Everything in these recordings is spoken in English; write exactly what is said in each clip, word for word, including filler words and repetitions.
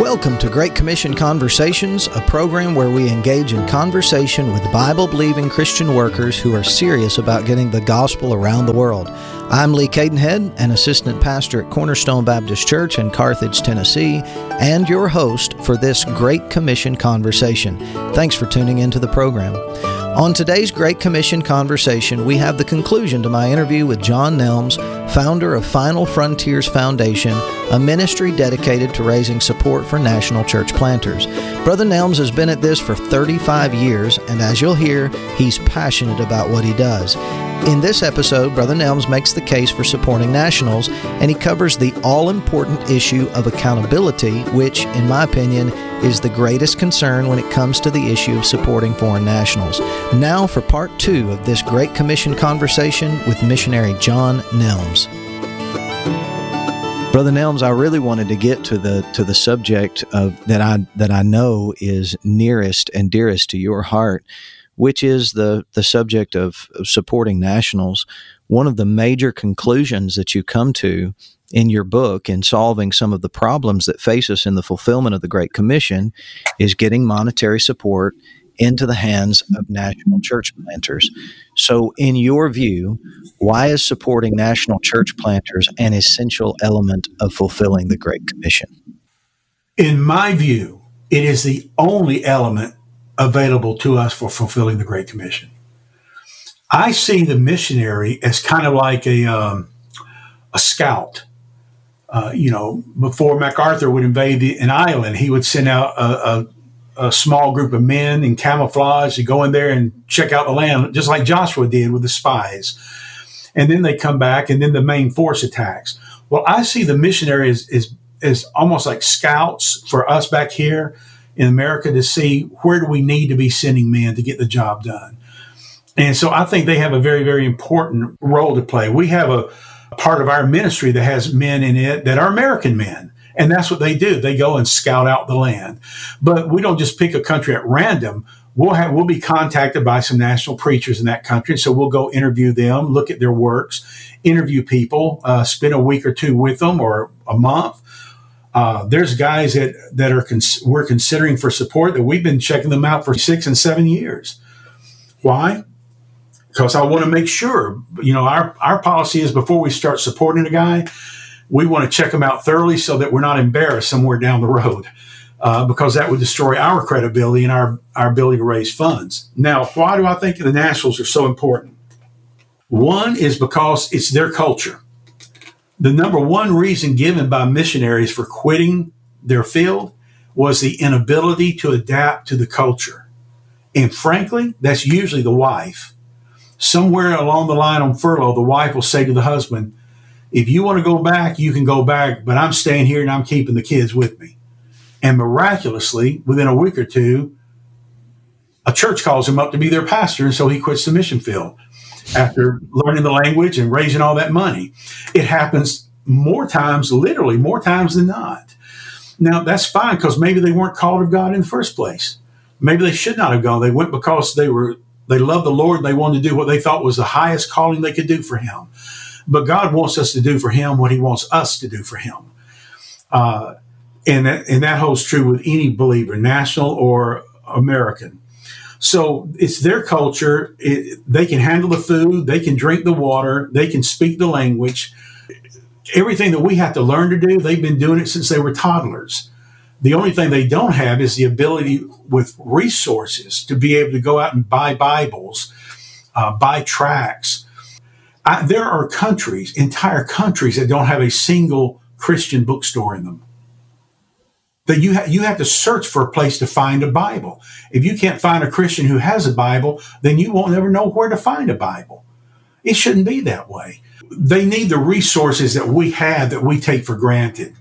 Welcome to Great Commission Conversations, a program where we engage in conversation with Bible-believing Christian workers who are serious about getting the gospel around the world. I'm Lee Cadenhead, an assistant pastor at Cornerstone Baptist Church in Carthage, Tennessee, and your host for this Great Commission Conversation. Thanks for tuning into the program. On today's Great Commission Conversation, we have the conclusion to my interview with John Nelms, founder of Final Frontiers Foundation, a ministry dedicated to raising support for national church planters. Brother Nelms has been at this for thirty-five years, and as you'll hear, he's passionate about what he does. In this episode, Brother Nelms makes the case for supporting nationals, and he covers the all-important issue of accountability, which, in my opinion, is the greatest concern when it comes to the issue of supporting foreign nationals. Now for part two of this Great Commission Conversation with missionary John Nelms. Brother Nelms, I really wanted to get to the to the subject of that I that I know is nearest and dearest to your heart, which is the, the subject of, of supporting nationals. One of the major conclusions that you come to in your book in solving some of the problems that face us in the fulfillment of the Great Commission is getting monetary support into the hands of national church planters. So in your view, why is supporting national church planters an essential element of fulfilling the Great Commission? In my view, it is the only element available to us for fulfilling the Great Commission. I see the missionary as kind of like a um, a scout. Uh, you know, before MacArthur would invade the, an island, he would send out a, a, a small group of men in camouflage to go in there and check out the land, just like Joshua did with the spies. And then they come back, and then the main force attacks. Well, I see the missionary as, as, as almost like scouts for us back here in America to see where do we need to be sending men to get the job done. And so I think they have a very, very important role to play. We have a, a part of our ministry that has men in it that are American men. And that's what they do. They go and scout out the land. But we don't just pick a country at random. We'll have, we'll be contacted by some national preachers in that country. So we'll go interview them, look at their works, interview people, uh, spend a week or two with them or a month. Uh, there's guys that, that are cons- we're considering for support that we've been checking them out for six and seven years. Why? Because I want to make sure, you know, our, our policy is before we start supporting a guy, we want to check them out thoroughly so that we're not embarrassed somewhere down the road, uh, because that would destroy our credibility and our, our ability to raise funds. Now, why do I think the nationals are so important? One is because it's their culture. The number one reason given by missionaries for quitting their field was the inability to adapt to the culture. And frankly, that's usually the wife. Somewhere along the line on furlough, the wife will say to the husband, if you want to go back, you can go back, but I'm staying here and I'm keeping the kids with me. And miraculously, within a week or two, a church calls him up to be their pastor, and so he quits the mission field after learning the language and raising all that money. It happens more times, literally more times than not. Now, that's fine because maybe they weren't called of God in the first place. Maybe they should not have gone. They went because they were they loved the Lord and they wanted to do what they thought was the highest calling they could do for him. But God wants us to do for him what he wants us to do for him. Uh, and, that, and that holds true with any believer, national or American. So it's their culture. It, they can handle the food. They can drink the water. They can speak the language. Everything that we have to learn to do, they've been doing it since they were toddlers. The only thing they don't have is the ability with resources to be able to go out and buy Bibles, uh, buy tracts. I, there are countries, entire countries, that don't have a single Christian bookstore in them. That you ha- you have to search for a place to find a Bible. If you can't find a Christian who has a Bible, then you won't ever know where to find a Bible. It shouldn't be that way. They need the resources that we have that we take for granted.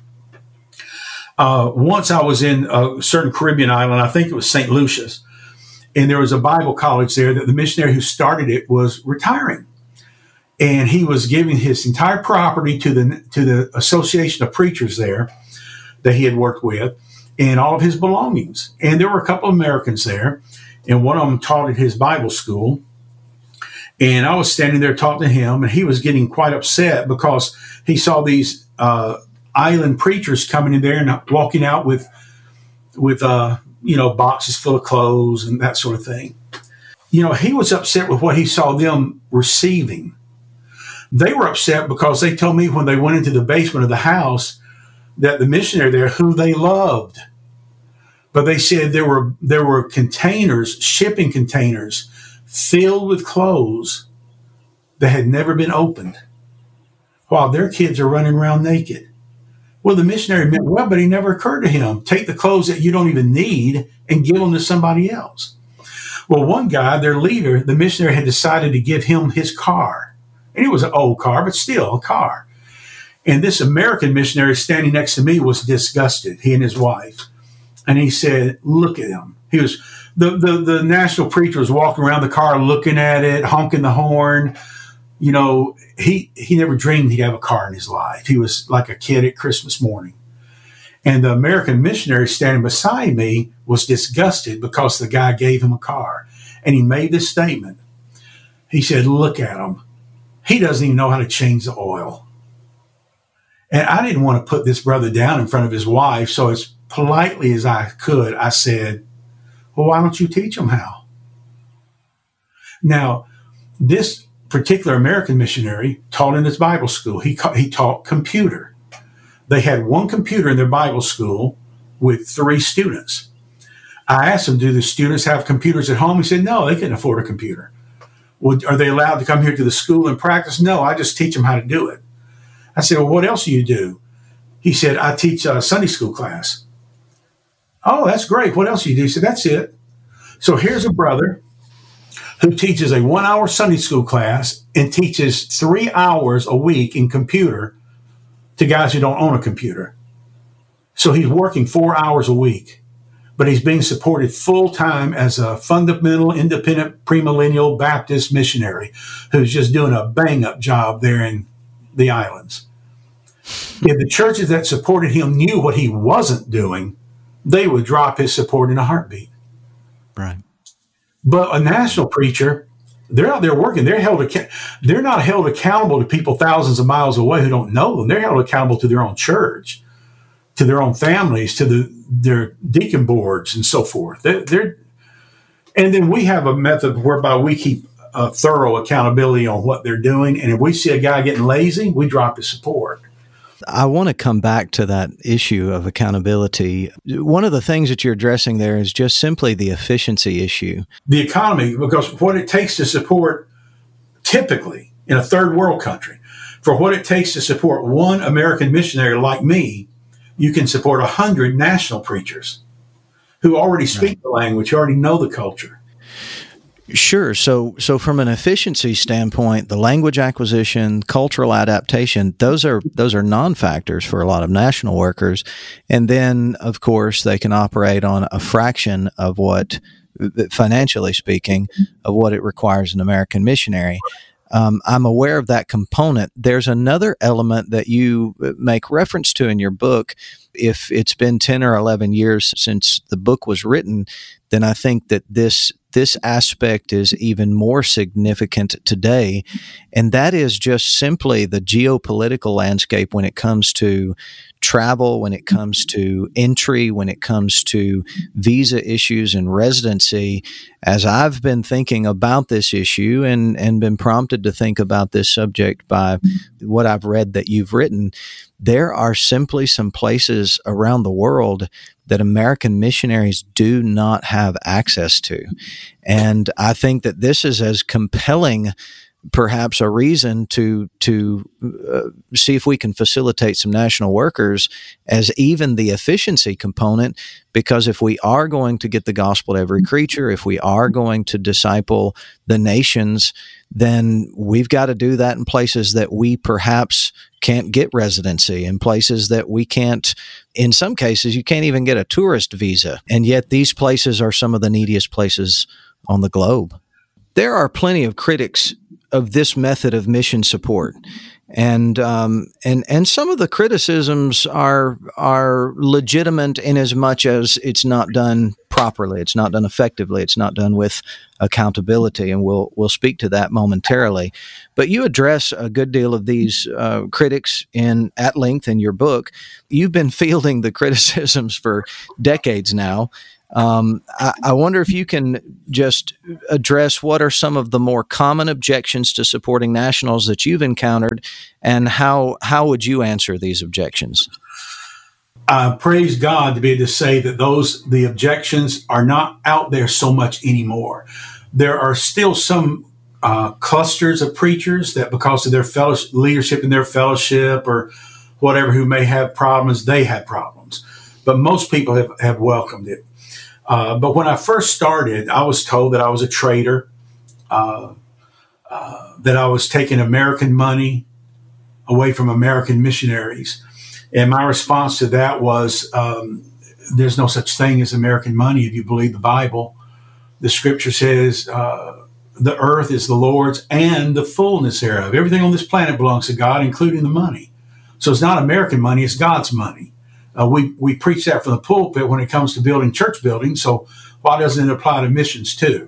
Uh, once I was in a certain Caribbean island, I think it was Saint Lucia's, and there was a Bible college there that the missionary who started it was retiring. And he was giving his entire property to the to the association of preachers there that he had worked with, and all of his belongings. And there were a couple of Americans there, and one of them taught at his Bible school. And I was standing there talking to him, and he was getting quite upset because he saw these uh, island preachers coming in there and walking out with with, uh, you know, boxes full of clothes and that sort of thing. You know, he was upset with what he saw them receiving. They were upset because they told me when they went into the basement of the house that the missionary there, who they loved, but they said there were there were containers, shipping containers, filled with clothes that had never been opened, while their kids are running around naked. Well, the missionary meant well, but it never occurred to him, take the clothes that you don't even need and give them to somebody else. Well, one guy, their leader, the missionary had decided to give him his car. And it was an old car, but still a car. And this American missionary standing next to me was disgusted, he and his wife. And he said, look at him. He was, the, the, the national preacher was walking around the car looking at it, honking the horn. You know, he, he never dreamed he'd have a car in his life. He was like a kid at Christmas morning. And the American missionary standing beside me was disgusted because the guy gave him a car. And he made this statement. He said, look at him. He doesn't even know how to change the oil. And I didn't want to put this brother down in front of his wife. So as politely as I could, I said, well, why don't you teach him how? Now, this particular American missionary taught in his Bible school. He, he taught computer. They had one computer in their Bible school with three students. I asked him, do the students have computers at home? He said, no, they couldn't afford a computer. Well, are they allowed to come here to the school and practice? No, I just teach them how to do it. I said, well, what else do you do? He said, I teach a Sunday school class. Oh, that's great. What else do you do? He said, that's it. So here's a brother who teaches a one-hour Sunday school class and teaches three hours a week in computer to guys who don't own a computer. So he's working four hours a week, but he's being supported full-time as a fundamental, independent, premillennial Baptist missionary who's just doing a bang-up job there in the islands. If the churches that supported him knew what he wasn't doing, they would drop his support in a heartbeat. Right. But a national preacher, they're out there working. They're held. They're not held accountable to people thousands of miles away who don't know them. They're held accountable to their own church, to their own families, to the their deacon boards, and so forth. They're, they're and then we have a method whereby we keep a thorough accountability on what they're doing. And if we see a guy getting lazy, we drop his support. I want to come back to that issue of accountability. One of the things that you're addressing there is just simply the efficiency issue. The economy, because what it takes to support, typically in a third world country, for what it takes to support one American missionary like me, you can support a hundred national preachers who already speak right. the language, who already know the culture. Sure. So, so from an efficiency standpoint, the language acquisition, cultural adaptation, those are those are non-factors for a lot of national workers. And then, of course, they can operate on a fraction of what, financially speaking, of what it requires an American missionary. Um, I'm aware of that component. There's another element that you make reference to in your book. If it's been ten or eleven years since the book was written, then I think that this this aspect is even more significant today. And that is just simply the geopolitical landscape when it comes to travel, when it comes to entry, when it comes to visa issues and residency. As I've been thinking about this issue and, and been prompted to think about this subject by what I've read that you've written, there are simply some places around the world that American missionaries do not have access to. And I think that this is as compelling perhaps a reason to to uh, see if we can facilitate some national workers as even the efficiency component, because if we are going to get the gospel to every creature, if we are going to disciple the nations, then we've got to do that in places that we perhaps can't get residency, in places that we can't, in some cases, you can't even get a tourist visa. And yet these places are some of the neediest places on the globe. There are plenty of critics of this method of mission support. And um, and and some of the criticisms are are legitimate in as much as it's not done properly. It's not done effectively. It's not done with accountability, and we'll we'll speak to that momentarily. But you address a good deal of these uh, critics in at length in your book. You've been fielding the criticisms for decades now. Um, I, I wonder if you can just address what are some of the more common objections to supporting nationals that you've encountered, and how how would you answer these objections? I praise God to be able to say that those the objections are not out there so much anymore. There are still some uh, clusters of preachers that, because of their fellowship, leadership in their fellowship or whatever, who may have problems. They have problems, but most people have, have welcomed it. Uh, but when I first started, I was told that I was a traitor, uh, uh, that I was taking American money away from American missionaries. And my response to that was, um, there's no such thing as American money if you believe the Bible. The scripture says uh, the earth is the Lord's and the fullness thereof. Everything on this planet belongs to God, including the money. So it's not American money, it's God's money. Uh, we, we preach that from the pulpit when it comes to building church buildings, so why doesn't it apply to missions too?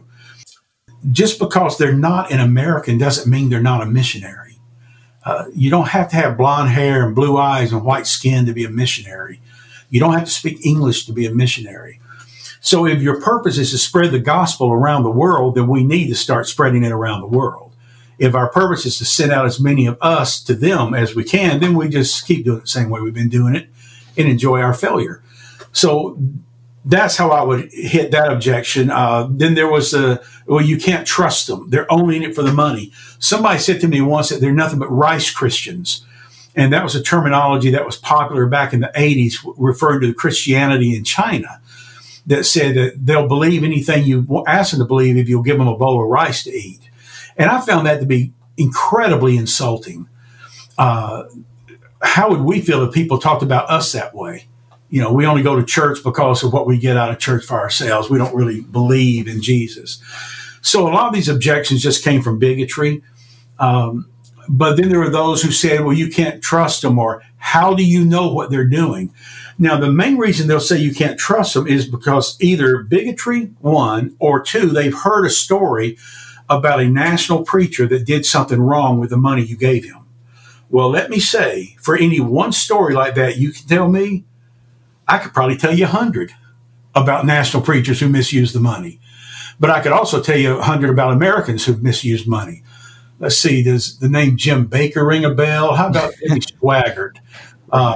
Just because they're not an American doesn't mean they're not a missionary. Uh, you don't have to have blonde hair and blue eyes and white skin to be a missionary. You don't have to speak English to be a missionary. So if your purpose is to spread the gospel around the world, then we need to start spreading it around the world. If our purpose is to send out as many of us to them as we can, then we just keep doing it the same way we've been doing it and enjoy our failure. So that's how I would hit that objection. Uh, then there was a, well, you can't trust them. They're only in it for the money. Somebody said to me once that they're nothing but rice Christians. And that was a terminology that was popular back in the eighties, referring to Christianity in China, that said that they'll believe anything you ask them to believe if you'll give them a bowl of rice to eat. And I found that to be incredibly insulting. Uh, how would we feel if people talked about us that way? You know, we only go to church because of what we get out of church for ourselves. We don't really believe in Jesus. So a lot of these objections just came from bigotry. Um, but then there were those who said, well, you can't trust them, or how do you know what they're doing? Now, the main reason they'll say you can't trust them is because either bigotry, one, or two, they've heard a story about a national preacher that did something wrong with the money you gave him. Well, let me say, for any one story like that you can tell me, I could probably tell you a hundred about national preachers who misuse the money. But I could also tell you a hundred about Americans who've misused money. Let's see, does the name Jim Baker ring a bell? How about Jimmy Swaggart? Uh,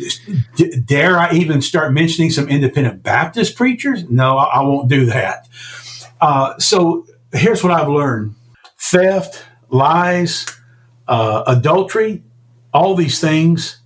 d- dare I even start mentioning some independent Baptist preachers? No, I, I won't do that. Uh, so here's what I've learned. Theft, lies, uh, adultery, all these things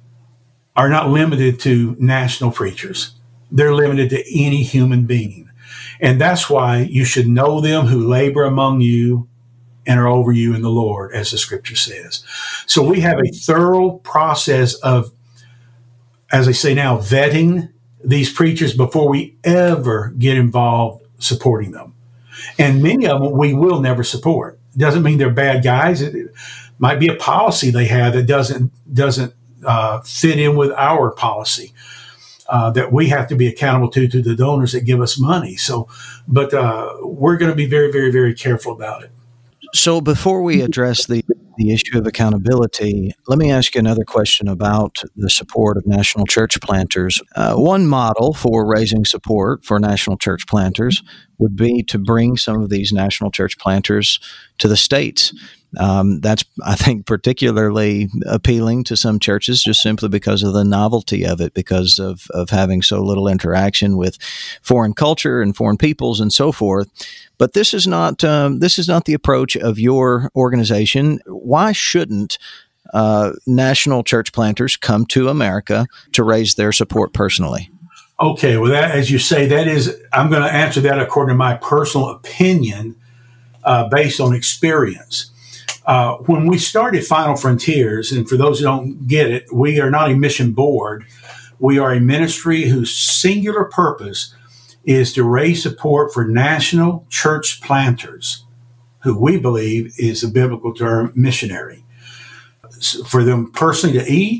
are not limited to national preachers. They're limited to any human being. And that's why you should know them who labor among you and are over you in the Lord, as the scripture says. So we have a thorough process of, as I say now, vetting these preachers before we ever get involved supporting them. And many of them we will never support. Doesn't mean they're bad guys. It might be a policy they have that doesn't doesn't uh, fit in with our policy uh, that we have to be accountable to to the donors that give us money. So, but uh, we're going to be very, very, very careful about it. So before we address the, the issue of accountability, let me ask you another question about the support of national church planters. Uh, one model for raising support for national church planters would be to bring some of these national church planters to the states. Um, that's, I think, particularly appealing to some churches just simply because of the novelty of it, because of, of having so little interaction with foreign culture and foreign peoples and so forth. But this is not um, this is not the approach of your organization. Why shouldn't uh, national church planters come to America to raise their support personally? Okay, well, that, as you say, that is, I'm going to answer that according to my personal opinion, uh, based on experience. Uh, when we started Final Frontiers, and for those who don't get it, we are not a mission board. We are a ministry whose singular purpose is to raise support for national church planters, who we believe is the biblical term missionary. So for them personally to eat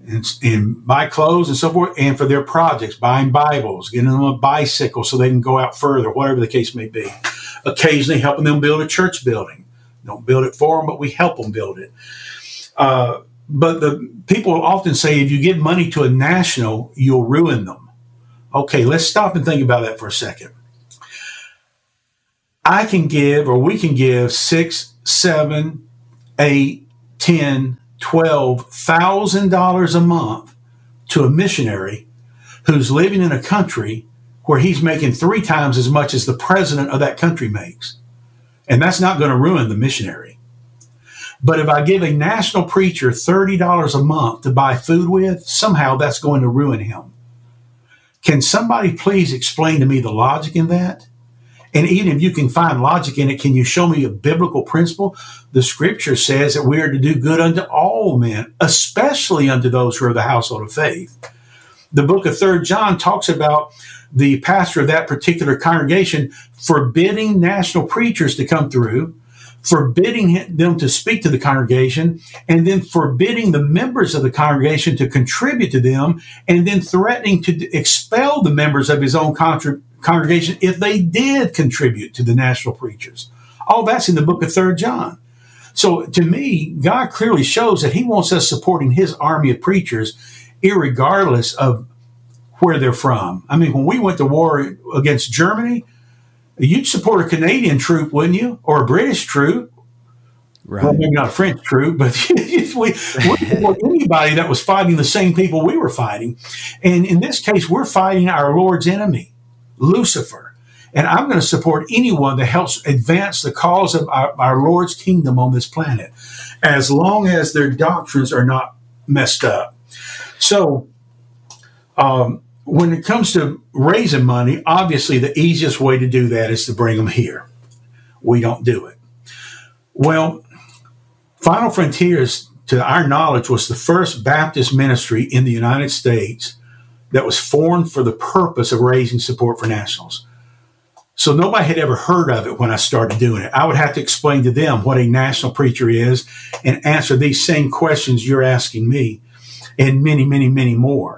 and, and buy clothes and so forth, and for their projects, buying Bibles, getting them a bicycle so they can go out further, whatever the case may be. Occasionally helping them build a church building. Don't build it for them, but we help them build it. Uh, but the people often say if you give money to a national, you'll ruin them. Okay, let's stop and think about that for a second. I can give, or we can give six, seven, eight, ten, twelve thousand dollars a month to a missionary who's living in a country where he's making three times as much as the president of that country makes. And that's not going to ruin the missionary. But if I give a national preacher thirty dollars a month to buy food with, somehow that's going to ruin him. Can somebody please explain to me the logic in that? And even if you can find logic in it, can you show me a biblical principle? The scripture says that we are to do good unto all men, especially unto those who are of the household of faith. The book of Third John talks about the pastor of that particular congregation forbidding national preachers to come through, forbidding them to speak to the congregation, and then forbidding the members of the congregation to contribute to them, and then threatening to expel the members of his own contra- congregation if they did contribute to the national preachers. All that's in the book of Third John. So to me, God clearly shows that he wants us supporting his army of preachers irregardless of where they're from. I mean, when we went to war against Germany, you'd support a Canadian troop, wouldn't you? Or a British troop. Right. Well, maybe not a French troop, but we, we support anybody that was fighting the same people we were fighting. And in this case, we're fighting our Lord's enemy, Lucifer. And I'm going to support anyone that helps advance the cause of our, our Lord's kingdom on this planet, as long as their doctrines are not messed up. So, um, when it comes to raising money, obviously the easiest way to do that is to bring them here. We don't do it. Well, Final Frontiers, to our knowledge, was the first Baptist ministry in the United States that was formed for the purpose of raising support for nationals. So nobody had ever heard of it when I started doing it. I would have to explain to them what a national preacher is and answer these same questions you're asking me and many, many, many more.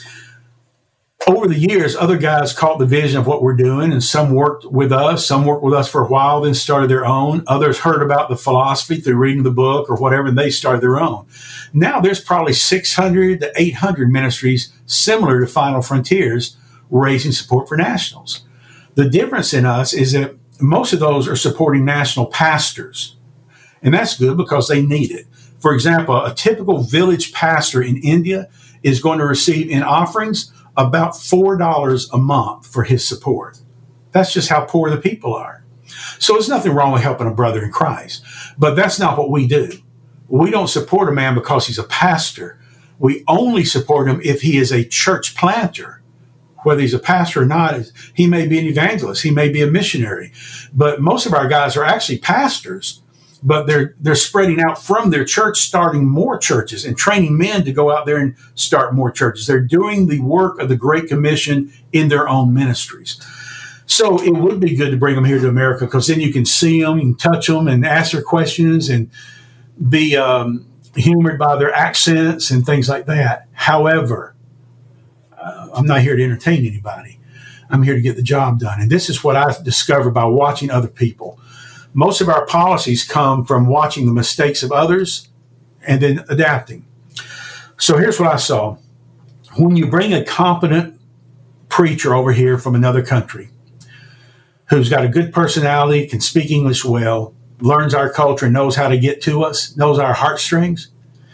Over the years, other guys caught the vision of what we're doing, and some worked with us. Some worked with us for a while, then started their own. Others heard about the philosophy through reading the book or whatever, and they started their own. Now there's probably six hundred to eight hundred ministries similar to Final Frontiers raising support for nationals. The difference in us is that most of those are supporting national pastors, and that's good because they need it. For example, a typical village pastor in India is going to receive in offerings about four dollars a month for his support. That's just how poor the people are. So there's nothing wrong with helping a brother in Christ, but that's not what we do. We don't support a man because he's a pastor. We only support him if he is a church planter. Whether he's a pastor or not, he may be an evangelist, he may be a missionary, but most of our guys are actually pastors. But they're they're spreading out from their church, starting more churches and training men to go out there and start more churches. They're doing the work of the Great Commission in their own ministries. So it would be good to bring them here to America because then you can see them, you can touch them and ask their questions and be um, humored by their accents and things like that. However, uh, I'm not here to entertain anybody. I'm here to get the job done. And this is what I've discovered by watching other people. Most of our policies come from watching the mistakes of others and then adapting. So here's what I saw. When you bring a competent preacher over here from another country who's got a good personality, can speak English well, learns our culture, knows how to get to us, knows our heartstrings,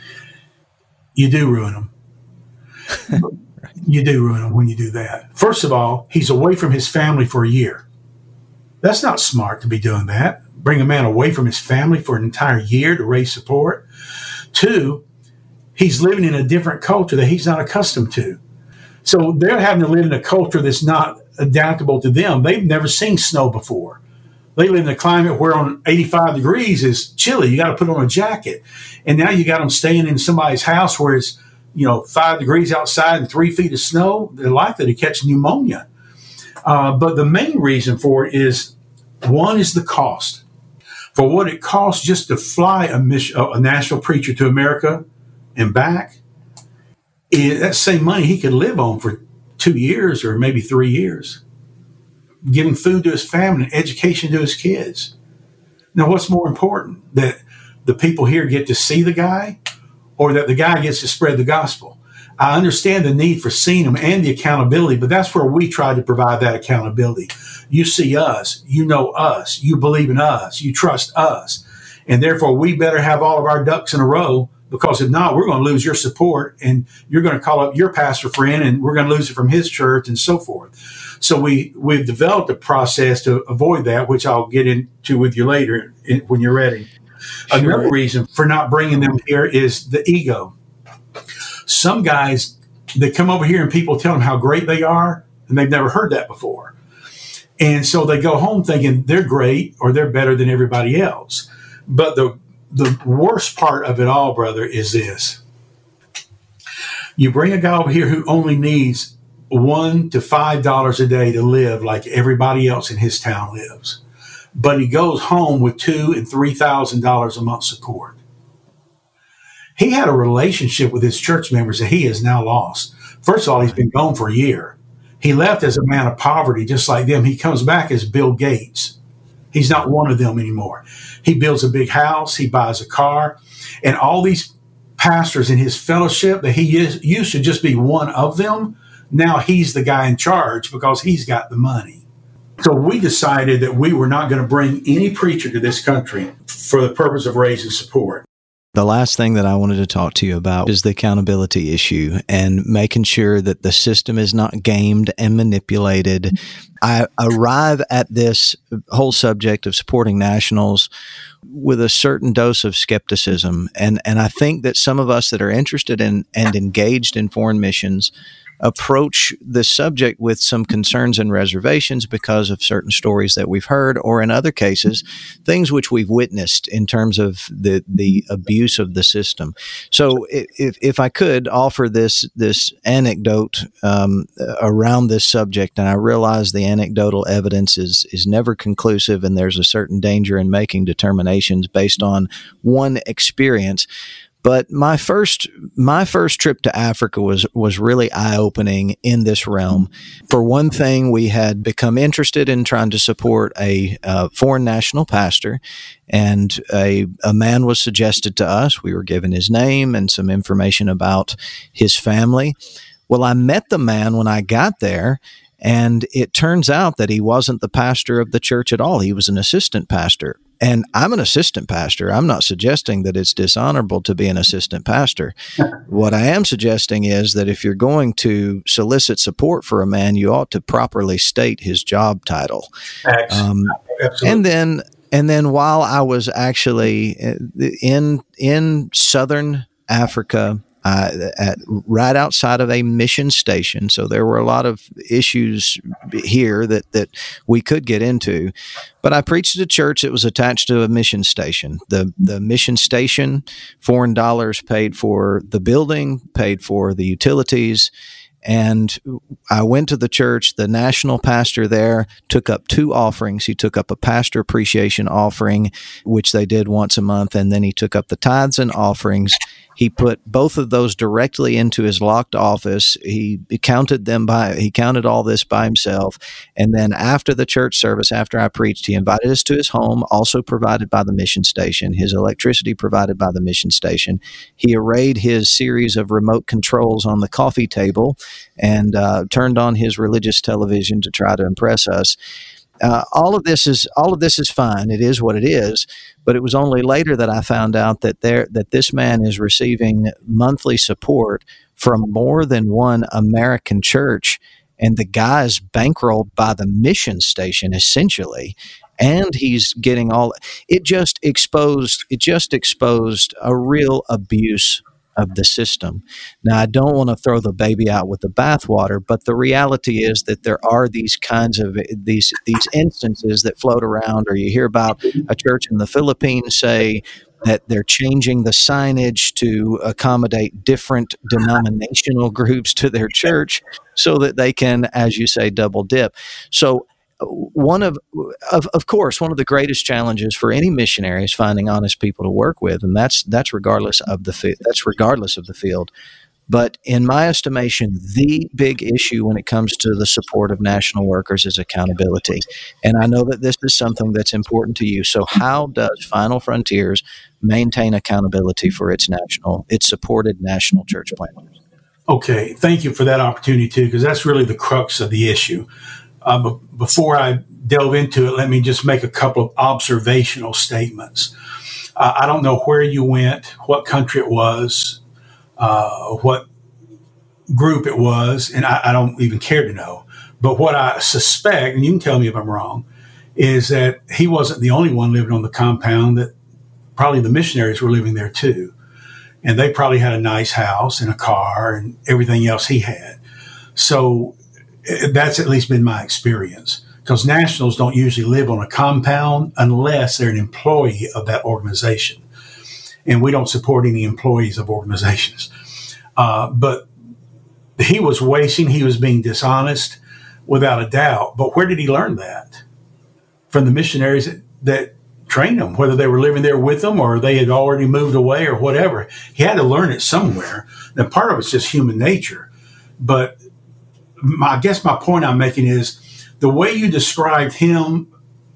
you do ruin them. You do ruin them when you do that. First of all, he's away from his family for a year. That's not smart to be doing that. Bring a man away from his family for an entire year to raise support. Two, he's living in a different culture that he's not accustomed to. So they're having to live in a culture that's not adaptable to them. They've never seen snow before. They live in a climate where on eighty-five degrees is chilly. You got to put on a jacket. And now you got them staying in somebody's house where it's, you know, five degrees outside and three feet of snow. They're likely to catch pneumonia. Uh, but the main reason for it is, one is the cost. For what it costs just to fly a, mission, a national preacher to America and back, it, that same money he could live on for two years or maybe three years, giving food to his family and education to his kids. Now, what's more important, that the people here get to see the guy or that the guy gets to spread the gospel? I understand the need for seeing them and the accountability, but that's where we try to provide that accountability. You see us, you know us, you believe in us, you trust us, and therefore we better have all of our ducks in a row, because if not, we're going to lose your support, and you're going to call up your pastor friend, and we're going to lose it from his church, and so forth. So we, we've developed a process to avoid that, which I'll get into with you later when you're ready. Sure. Another reason for not bringing them here is the ego. Some guys, they come over here and people tell them how great they are, and they've never heard that before. And so they go home thinking they're great or they're better than everybody else. But the the worst part of it all, brother, is this. You bring a guy over here who only needs one to five dollars a day to live like everybody else in his town lives, but he goes home with two and three thousand dollars a month support. He had a relationship with his church members that he has now lost. First of all, he's been gone for a year. He left as a man of poverty, just like them. He comes back as Bill Gates. He's not one of them anymore. He builds a big house. He buys a car. And all these pastors in his fellowship that he is, used to just be one of them, now he's the guy in charge because he's got the money. So we decided that we were not going to bring any preacher to this country for the purpose of raising support. The last thing that I wanted to talk to you about is the accountability issue and making sure that the system is not gamed and manipulated. I arrive at this whole subject of supporting nationals with a certain dose of skepticism. And, and I think that some of us that are interested in and engaged in foreign missions approach the subject with some concerns and reservations because of certain stories that we've heard, or in other cases, things which we've witnessed in terms of the, the abuse of the system. So if, if I could offer this, this anecdote um, around this subject, and I realize the anecdotal evidence is, is never conclusive, and there's a certain danger in making determinations based on one experience. But my first my first trip to Africa was was really eye-opening in this realm. For one thing, we had become interested in trying to support a uh, foreign national pastor, and a, a man was suggested to us. We were given his name and some information about his family. Well, I met the man when I got there, and it turns out that he wasn't the pastor of the church at all. He was an assistant pastor. And I'm an assistant pastor. I'm not suggesting that it's dishonorable to be an assistant pastor. What I am suggesting is that if you're going to solicit support for a man, you ought to properly state his job title. Um, and then, and then while I was actually in in southern Africa, Uh, at right outside of a mission station. So there were a lot of issues here that, that we could get into. But I preached at a church that was attached to a mission station. The the mission station, foreign dollars paid for the building, paid for the utilities. And I went to the church. The national pastor there took up two offerings. He took up a pastor appreciation offering, which they did once a month, and then he took up the tithes and offerings. He put both of those directly into his locked office. He, he counted them by, he counted all this by himself. And then after the church service, after I preached, he invited us to his home, also provided by the mission station, his electricity provided by the mission station. He arrayed his series of remote controls on the coffee table and uh, turned on his religious television to try to impress us. Uh, all of this is all of this is fine. It is what it is. But it was only later that I found out that there that this man is receiving monthly support from more than one American church, and the guy is bankrolled by the mission station essentially, and he's getting all. It just exposed. It just exposed a real abuse of the system. Now, I don't want to throw the baby out with the bathwater, but the reality is that there are these kinds of these these instances that float around, or you hear about a church in the Philippines say that they're changing the signage to accommodate different denominational groups to their church so that they can, as you say, double dip. So One of, of, of course, one of the greatest challenges for any missionary is finding honest people to work with, and that's that's regardless of the fi- that's regardless of the field. But in my estimation, the big issue when it comes to the support of national workers is accountability. And I know that this is something that's important to you. So how does Final Frontiers maintain accountability for its national, its supported national church planters? Okay, thank you for that opportunity too, because that's really the crux of the issue. Uh, b- before I delve into it, let me just make a couple of observational statements. Uh, I don't know where you went, what country it was, uh, what group it was, and I, I don't even care to know. But what I suspect, and you can tell me if I'm wrong, is that he wasn't the only one living on the compound, that probably the missionaries were living there too. And they probably had a nice house and a car and everything else he had. So that's at least been my experience, because nationals don't usually live on a compound unless they're an employee of that organization. And we don't support any employees of organizations. Uh, but he was wasting, he was being dishonest without a doubt. But where did he learn that? From the missionaries that, that trained him, whether they were living there with them or they had already moved away or whatever. He had to learn it somewhere. Now, part of it's just human nature. But my, I guess my point I'm making is the way you described him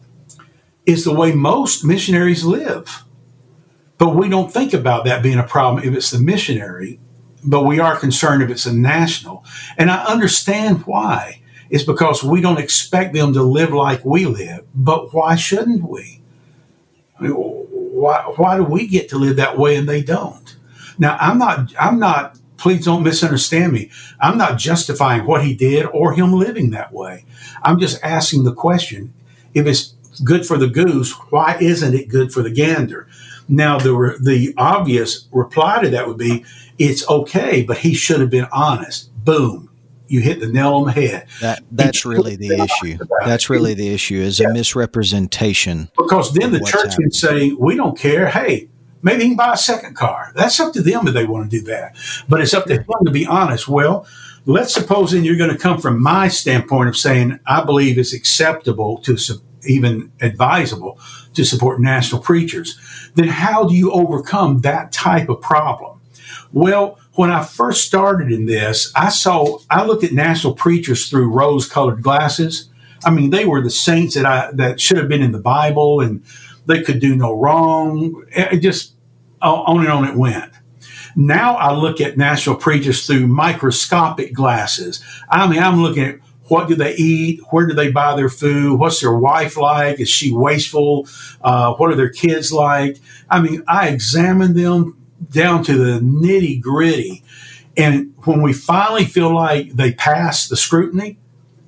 is the way most missionaries live. But we don't think about that being a problem if it's the missionary, but we are concerned if it's a national. And I understand why. It's because we don't expect them to live like we live. But why shouldn't we? I mean, why, why do we get to live that way and they don't? Now, I'm not, I'm not, please don't misunderstand me. I'm not justifying what he did or him living that way. I'm just asking the question, if it's good for the goose, why isn't it good for the gander? Now, the the obvious reply to that would be, it's okay, but he should have been honest. Boom. You hit the nail on the head. That That's really the issue. That's really the issue, is a misrepresentation. Because then the church can say, we don't care. Hey, maybe he can buy a second car. That's up to them if they want to do that. But it's up to him to be honest. Well, let's suppose then you're going to come from my standpoint of saying, I believe it's acceptable to even advisable to support national preachers. Then how do you overcome that type of problem? Well, when I first started in this, I saw, I looked at national preachers through rose-colored glasses. I mean, they were the saints that I, that should have been in the Bible, and they could do no wrong. It just on and on it went. Now I look at national preachers through microscopic glasses. I mean, I'm looking at, what do they eat? Where do they buy their food? What's their wife like? Is she wasteful? Uh, what are their kids like? I mean, I examine them down to the nitty gritty. And when we finally feel like they pass the scrutiny,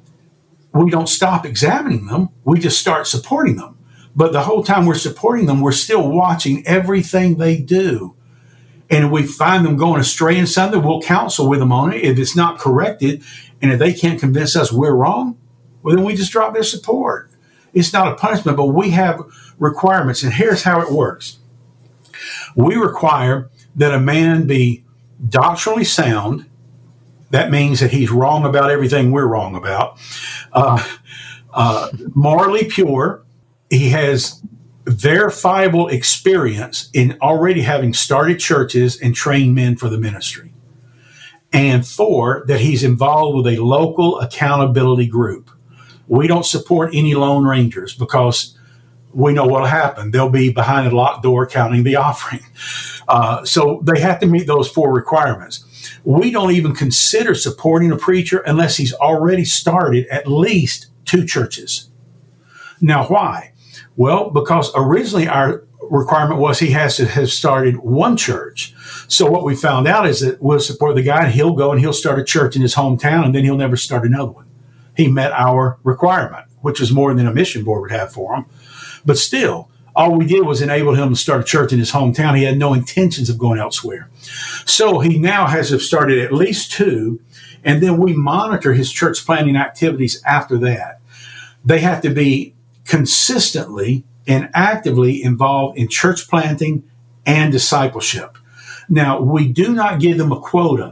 we don't stop examining them. We just start supporting them. But the whole time we're supporting them, we're still watching everything they do. And if we find them going astray in something, we'll counsel with them on it. If it's not corrected, and if they can't convince us we're wrong, well, then we just drop their support. It's not a punishment, but we have requirements. And here's how it works. We require that a man be doctrinally sound. That means that he's wrong about everything we're wrong about. Uh, uh, morally pure. He has verifiable experience in already having started churches and trained men for the ministry. And four, that he's involved with a local accountability group. We don't support any Lone Rangers because we know what'll happen. They'll be behind a locked door counting the offering. Uh, so they have to meet those four requirements. We don't even consider supporting a preacher unless he's already started at least two churches. Now, why? Well, because originally our requirement was he has to have started one church. So what we found out is that we'll support the guy and he'll go and he'll start a church in his hometown and then he'll never start another one. He met our requirement, which was more than a mission board would have for him. But still, all we did was enable him to start a church in his hometown. He had no intentions of going elsewhere. So he now has started at least two, and then we monitor his church planting activities after that. They have to be consistently and actively involved in church planting and discipleship. Now, we do not give them a quota,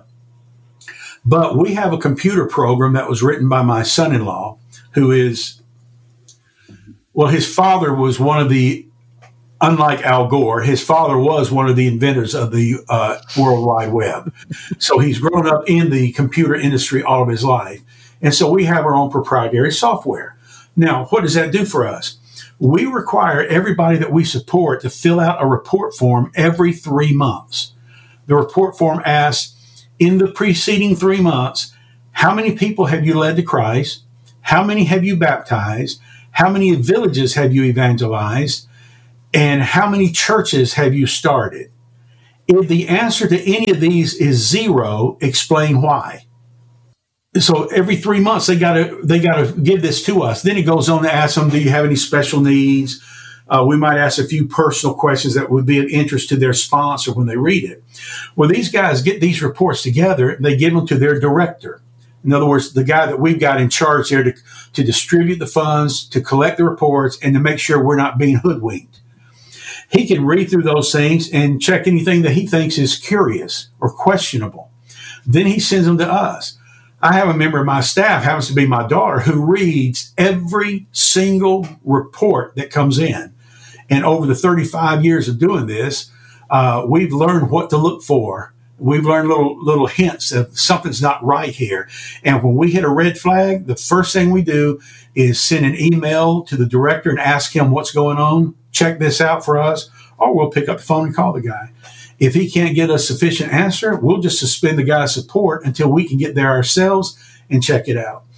but we have a computer program that was written by my son-in-law, who is, well, his father was one of the unlike Al Gore, his father was one of the inventors of the uh, World Wide Web. So he's grown up in the computer industry all of his life. And so we have our own proprietary software. Now, what does that do for us? We require everybody that we support to fill out a report form every three months. The report form asks, in the preceding three months, how many people have you led to Christ? How many have you baptized? How many villages have you evangelized? And how many churches have you started? If the answer to any of these is zero, explain why. So every three months they gotta they gotta give this to us. Then it goes on to ask them, do you have any special needs? Uh, we might ask a few personal questions that would be of interest to their sponsor when they read it. Well, these guys get these reports together, they give them to their director. In other words, the guy that we've got in charge there to, to distribute the funds, to collect the reports, and to make sure we're not being hoodwinked. He can read through those things and check anything that he thinks is curious or questionable. Then he sends them to us. I have a member of my staff, happens to be my daughter, who reads every single report that comes in. And over the thirty-five years of doing this, uh, we've learned what to look for. We've learned little little hints that something's not right here. And when we hit a red flag, the first thing we do is send an email to the director and ask him what's going on. Check this out for us, or we'll pick up the phone and call the guy. If he can't get a sufficient answer, we'll just suspend the guy's support until we can get there ourselves and check it out.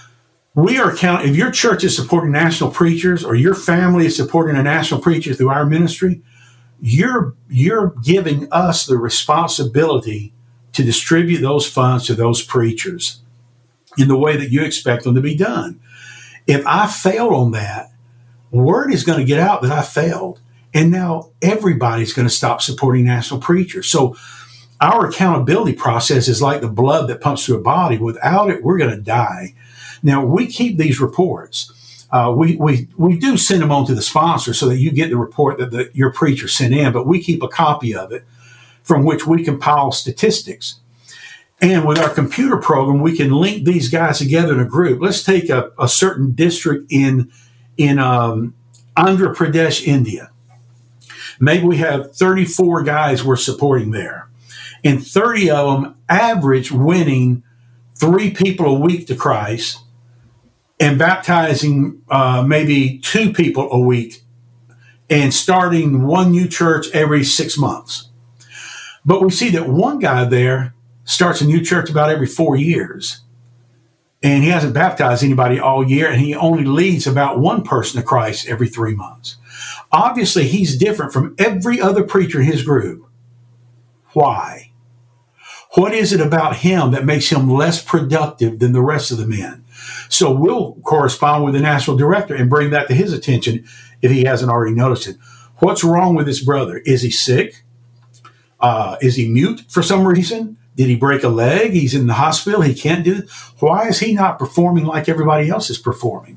We are count. If your church is supporting national preachers, or your family is supporting a national preacher through our ministry, you're you're giving us the responsibility to distribute those funds to those preachers in the way that you expect them to be done. If I failed on that, word is going to get out that I failed. And now everybody's going to stop supporting national preachers. So our accountability process is like the blood that pumps through a body. Without it, we're going to die. Now, we keep these reports. Uh, we, we, we do send them on to the sponsor so that you get the report that the, your preacher sent in, but we keep a copy of it from which we compile statistics. And with our computer program, we can link these guys together in a group. Let's take a, a certain district in, in um, Andhra Pradesh, India. Maybe we have thirty-four guys we're supporting there, and thirty of them average winning three people a week to Christ and baptizing uh, maybe two people a week and starting one new church every six months. But we see that one guy there starts a new church about every four years, and he hasn't baptized anybody all year, and he only leads about one person to Christ every three months. Obviously, he's different from every other preacher in his group. Why? What is it about him that makes him less productive than the rest of the men? So we'll correspond with the national director and bring that to his attention if he hasn't already noticed it. What's wrong with this brother? Is he sick? Uh, is he mute for some reason? Did he break a leg? He's in the hospital. He can't do it. Why is he not performing like everybody else is performing?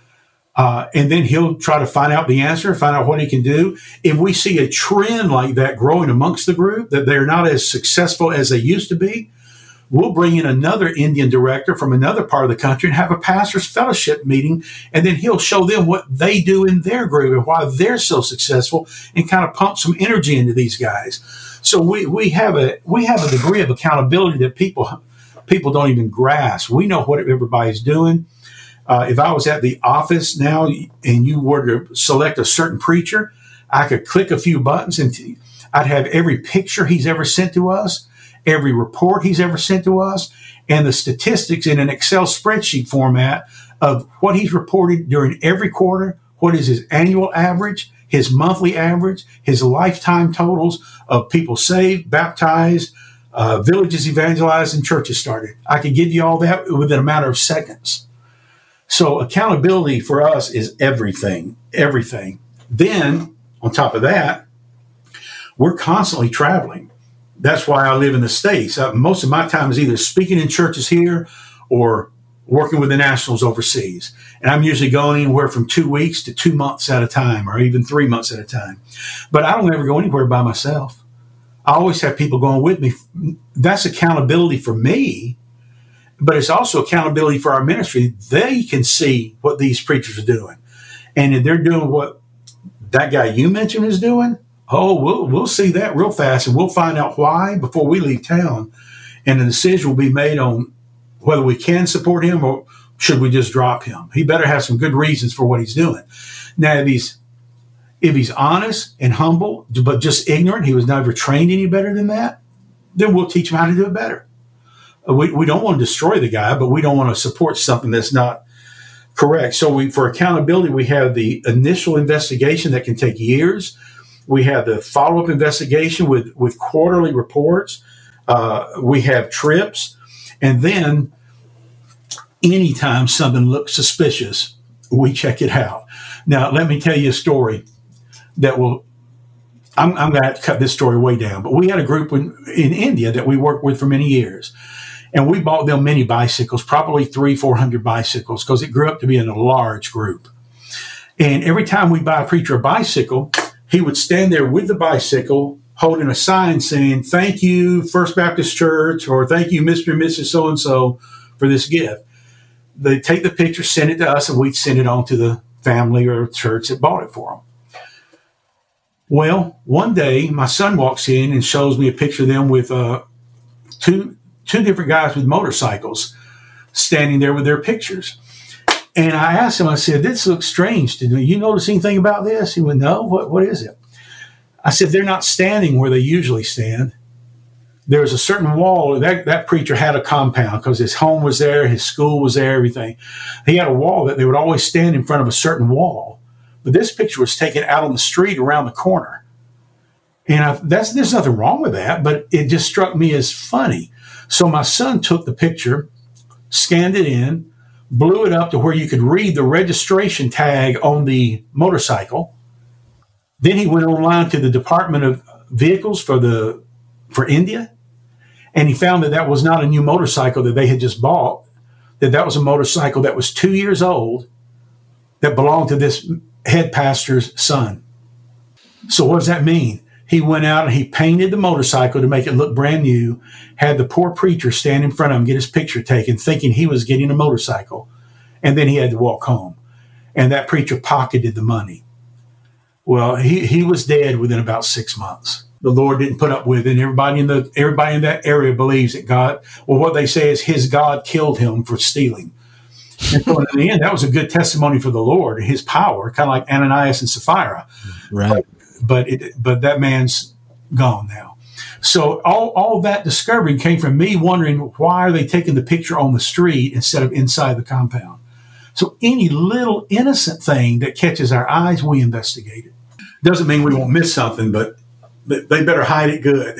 Uh, and then he'll try to find out the answer, find out what he can do. If we see a trend like that growing amongst the group, that they're not as successful as they used to be, we'll bring in another Indian director from another part of the country and have a pastor's fellowship meeting, and then he'll show them what they do in their group and why they're so successful, and kind of pump some energy into these guys. So we, we have a we have a degree of accountability that people people don't even grasp. We know what everybody's doing. Uh, if I was at the office now and you were to select a certain preacher, I could click a few buttons and t- I'd have every picture he's ever sent to us, every report he's ever sent to us, and the statistics in an Excel spreadsheet format of what he's reported during every quarter, what is his annual average, his monthly average, his lifetime totals of people saved, baptized, uh, villages evangelized, and churches started. I could give you all that within a matter of seconds. So accountability for us is everything, everything. Then, on top of that, we're constantly traveling. That's why I live in the States. Uh, most of my time is either speaking in churches here or working with the nationals overseas. And I'm usually going anywhere from two weeks to two months at a time, or even three months at a time. But I don't ever go anywhere by myself. I always have people going with me. That's accountability for me. But it's also accountability for our ministry. They can see what these preachers are doing. And if they're doing what that guy you mentioned is doing, oh, we'll we'll see that real fast, and we'll find out why before we leave town, and the decision will be made on whether we can support him or should we just drop him. He better have some good reasons for what he's doing. Now, if he's if he's honest and humble, but just ignorant, he was never trained any better than that, then we'll teach him how to do it better. We we don't want to destroy the guy, but we don't want to support something that's not correct. So we, for accountability, we have the initial investigation that can take years. We have the follow-up investigation with, with quarterly reports. Uh, we have trips. And then anytime something looks suspicious, we check it out. Now, let me tell you a story that will, I'm, I'm going to have to cut this story way down, but we had a group in, in India that we worked with for many years. And we bought them many bicycles, probably three, four hundred bicycles, because it grew up to be in a large group. And every time we buy a preacher a bicycle, he would stand there with the bicycle, holding a sign saying, "Thank you, First Baptist Church," or "Thank you, Mister and Missus So-and-so, for this gift." They'd take the picture, send it to us, and we'd send it on to the family or church that bought it for them. Well, one day, my son walks in and shows me a picture of them with uh, two two different guys with motorcycles standing there with their pictures. And I asked him, I said, "This looks strange to me. You notice anything about this?" He went, "No, what, what is it?" I said, "They're not standing where they usually stand. There's a certain wall." That, that preacher had a compound because his home was there, his school was there, everything. He had a wall that they would always stand in front of a certain wall. But this picture was taken out on the street around the corner. And I, that's, there's nothing wrong with that, but it just struck me as funny. So my son took the picture, scanned it in, blew it up to where you could read the registration tag on the motorcycle. Then he went online to the Department of Vehicles for the for India, and he found that that was not a new motorcycle that they had just bought, that that was a motorcycle that was two years old that belonged to this head pastor's son. So what does that mean? He went out and he painted the motorcycle to make it look brand new, had the poor preacher stand in front of him, get his picture taken, thinking he was getting a motorcycle, and then he had to walk home. And that preacher pocketed the money. Well, he, he was dead within about six months. The Lord didn't put up with it. And everybody in the everybody in that area believes that God, well, what they say is his God killed him for stealing. And so in the end, that was a good testimony for the Lord, his power, kind of like Ananias and Sapphira. Right. But it, but that man's gone now. So all, all that discovery came from me wondering, why are they taking the picture on the street instead of inside the compound? So any little innocent thing that catches our eyes, we investigate it. Doesn't mean we won't miss something, but they better hide it good.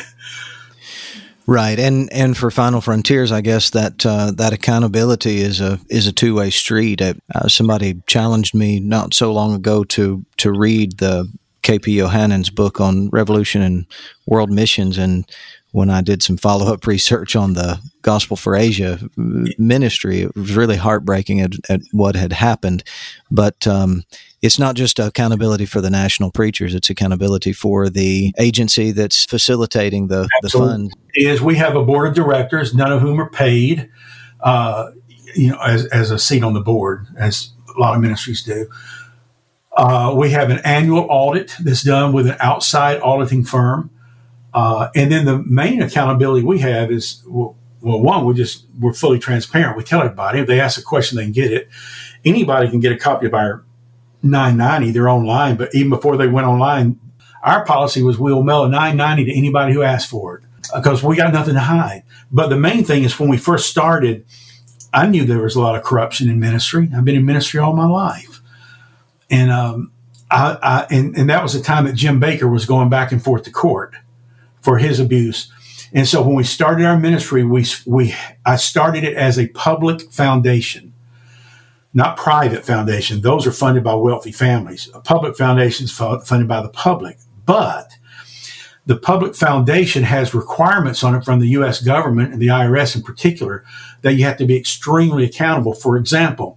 Right, and and for Final Frontiers, I guess that uh, that accountability is a is a two way street. Uh, somebody challenged me not so long ago to to read the K P Yohannan's book on Revolution and World Missions, and when I did some follow-up research on the Gospel for Asia ministry, it was really heartbreaking at, at what had happened. But um, it's not just accountability for the national preachers; it's accountability for the agency that's facilitating the, the fund. Is we have a board of directors, none of whom are paid, uh, you know, as, as a seat on the board, as a lot of ministries do. Uh, we have an annual audit that's done with an outside auditing firm. Uh, and then the main accountability we have is, well, well, one, we just, we're fully transparent. We tell everybody, if they ask a question, they can get it. Anybody can get a copy of our nine ninety. They're online, but even before they went online, our policy was we'll mail a nine ninety to anybody who asked for it because we got nothing to hide. But the main thing is when we first started, I knew there was a lot of corruption in ministry. I've been in ministry all my life. And, um, I, I, and, and that was the time that Jim Baker was going back and forth to court for his abuse. And so when we started our ministry, we, we, I started it as a public foundation, not private foundation. Those are funded by wealthy families. A public foundation is funded by the public, but the public foundation has requirements on it from the U S government and the I R S in particular that you have to be extremely accountable. For example,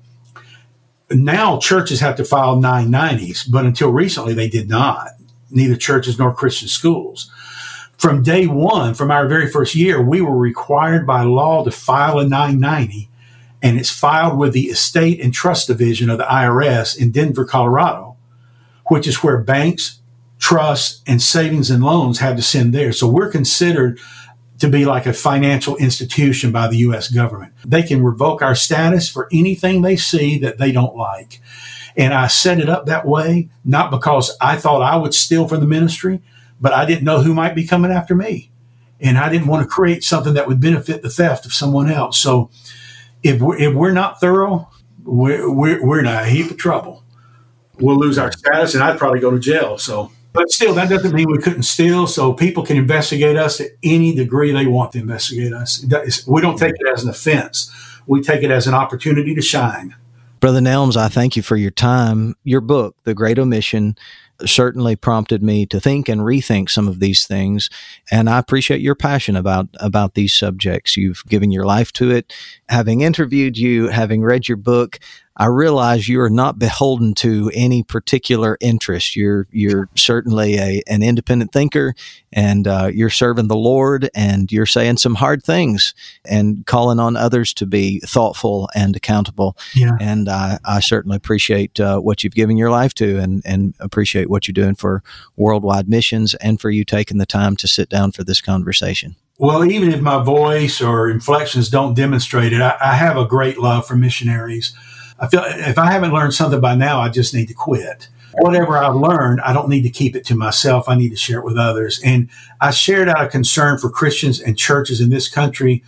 now churches have to file nine nineties, but until recently they did not, neither churches nor Christian schools. From day one, from our very first year, we were required by law to file a nine ninety, and it's filed with the Estate and Trust Division of the I R S in Denver, Colorado. which is where banks, trusts, and savings and loans have to send theirs. So we're considered to be like a financial institution by the U S government. They can revoke our status for anything they see that they don't like. And I set it up that way, not because I thought I would steal from the ministry, but I didn't know who might be coming after me. And I didn't want to create something that would benefit the theft of someone else. So if we're, if we're not thorough, we're, we're, we're in a heap of trouble. We'll lose our status, and I'd probably go to jail. So, but still, that doesn't mean we couldn't steal. So people can investigate us to any degree they want to investigate us. We don't take it as an offense. We take it as an opportunity to shine. Brother Nelms, I thank you for your time. Your book, The Great Omission, certainly prompted me to think and rethink some of these things. And I appreciate your passion about, about these subjects. You've given your life to it. Having interviewed you, having read your book, I realize you are not beholden to any particular interest. You're you're certainly a an independent thinker, and uh, you're serving the Lord, and you're saying some hard things and calling on others to be thoughtful and accountable. Yeah. And I, I certainly appreciate uh, what you've given your life to, and, and appreciate what you're doing for worldwide missions, and for you taking the time to sit down for this conversation. Well, even if my voice or inflections don't demonstrate it, I, I have a great love for missionaries. I feel if I haven't learned something by now, I just need to quit. Whatever I've learned, I don't need to keep it to myself. I need to share it with others. And I shared out of concern for Christians and churches in this country,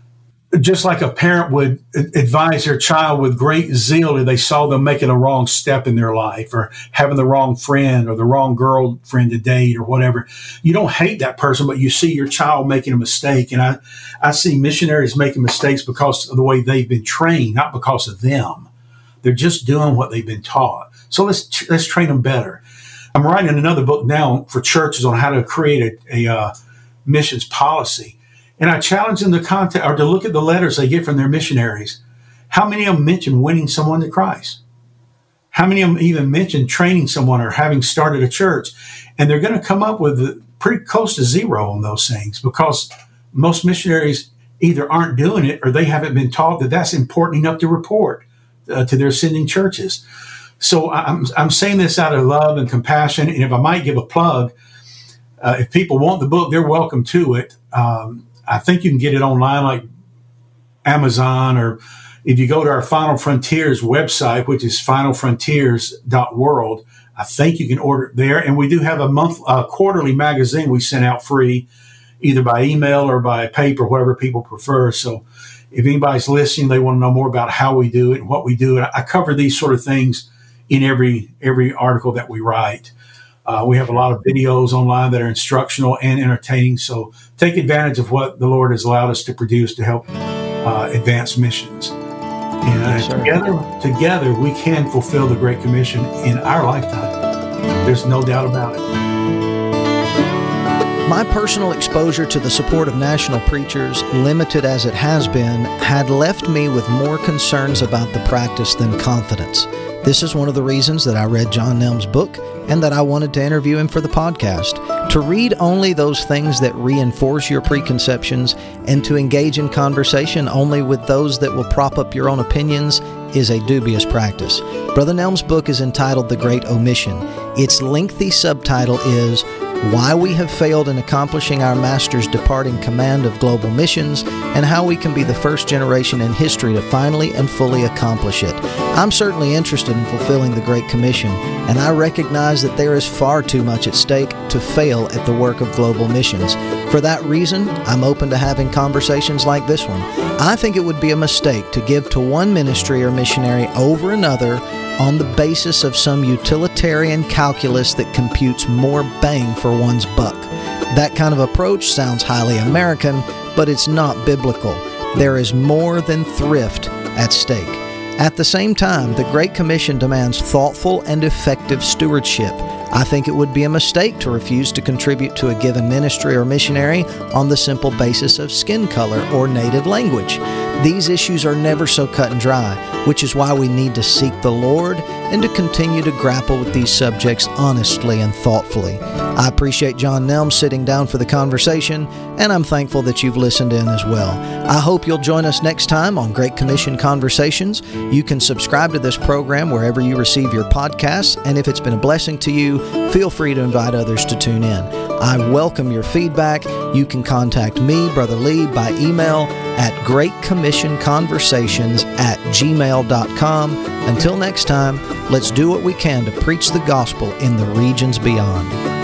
just like a parent would advise their child with great zeal if they saw them making a wrong step in their life, or having the wrong friend or the wrong girlfriend to date or whatever. You don't hate that person, but you see your child making a mistake. And I, I see missionaries making mistakes because of the way they've been trained, not because of them. They're just doing what they've been taught. So let's let's train them better. I'm writing another book now for churches on how to create a, a uh, missions policy. And I challenge them to contact or to look at the letters they get from their missionaries. How many of them mention winning someone to Christ? How many of them even mention training someone or having started a church? And they're going to come up with pretty close to zero on those things, because most missionaries either aren't doing it or they haven't been taught that that's important enough to report uh, to their sending churches. So I'm, I'm saying this out of love and compassion. And if I might give a plug, uh, if people want the book, they're welcome to it. Um, I think you can get it online like Amazon, or if you go to our Final Frontiers website, which is final frontiers dot world, I think you can order it there. And we do have a month, a quarterly magazine we send out free, either by email or by paper, whatever people prefer. So if anybody's listening, they want to know more about how we do it and what we do. And I cover these sort of things in every every article that we write. Uh, we have a lot of videos online that are instructional and entertaining. So take advantage of what the Lord has allowed us to produce to help uh, advance missions. And Yes, sir. together, together, we can fulfill the Great Commission in our lifetime. There's no doubt about it. My personal exposure to the support of national preachers, limited as it has been, had left me with more concerns about the practice than confidence. This is one of the reasons that I read John Nelms' book and that I wanted to interview him for the podcast. To read only those things that reinforce your preconceptions and to engage in conversation only with those that will prop up your own opinions is a dubious practice. Brother Nelms' book is entitled The Great Omission. Its lengthy subtitle is Why We Have Failed in Accomplishing Our Master's Departing Command of Global Missions, and How We Can Be the First Generation in History to Finally and Fully Accomplish It. I'm certainly interested in fulfilling the Great Commission, and I recognize that there is far too much at stake to fail at the work of global missions. For that reason, I'm open to having conversations like this one. I think it would be a mistake to give to one ministry or missionary over another on the basis of some utilitarian calculus that computes more bang for one's buck. That kind of approach sounds highly American, but it's not biblical. There is more than thrift at stake. At the same time, the Great Commission demands thoughtful and effective stewardship. I think it would be a mistake to refuse to contribute to a given ministry or missionary on the simple basis of skin color or native language. These issues are never so cut and dry, which is why we need to seek the Lord and to continue to grapple with these subjects honestly and thoughtfully. I appreciate John Nelms sitting down for the conversation, and I'm thankful that you've listened in as well. I hope you'll join us next time on Great Commission Conversations. You can subscribe to this program wherever you receive your podcasts, and if it's been a blessing to you, feel free to invite others to tune in. I welcome your feedback. You can contact me, Brother Lee, by email at great commission conversations at gmail dot com. Until next time, let's do what we can to preach the gospel in the regions beyond.